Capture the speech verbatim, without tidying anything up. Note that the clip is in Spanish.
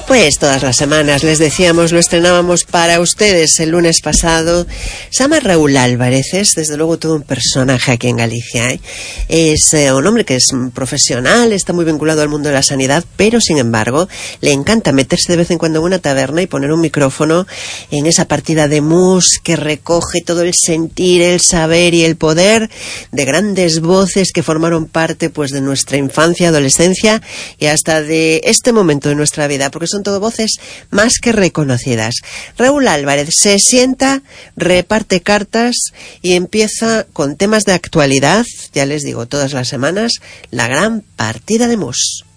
Pues todas las semanas, les decíamos, lo estrenábamos para ustedes el lunes pasado. Se llama Raúl Álvarez, es desde luego todo un personaje aquí en Galicia, ¿eh? Es eh, un hombre que es profesional, está muy vinculado al mundo de la sanidad, pero sin embargo le encanta meterse de vez en cuando en una taberna y poner un micrófono en esa partida de mus que recoge todo el sentir, el saber y el poder de grandes voces que formaron parte pues de nuestra infancia, adolescencia y hasta de este momento de nuestra vida, porque son todo voces más que reconocidas. Raúl Álvarez se sienta, reparte cartas y empieza con temas de actualidad, ya les digo, todas las semanas, la gran partida de mus.